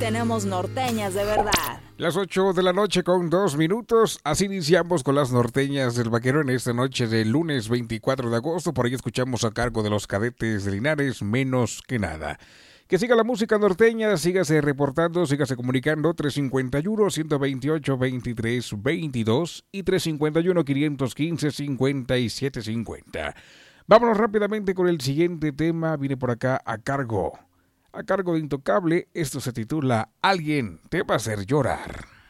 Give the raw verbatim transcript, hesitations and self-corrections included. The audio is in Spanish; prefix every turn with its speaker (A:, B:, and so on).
A: tenemos norteñas de verdad.
B: Las ocho de la noche con dos minutos. Así iniciamos con las norteñas del Vaquero en esta noche del lunes veinticuatro de agosto. Por ahí escuchamos a cargo de los Cadetes de Linares, Menos que Nada. Que siga la música norteña, sígase reportando, sígase comunicando. Tres cinco uno, uno dos ocho, veintitrés veintidós y tres cinco uno, quinientos quince, cincuenta y siete cincuenta. Vámonos rápidamente con el siguiente tema. Viene por acá a cargo, a cargo de Intocable. Esto se titula Alguien te va a hacer llorar.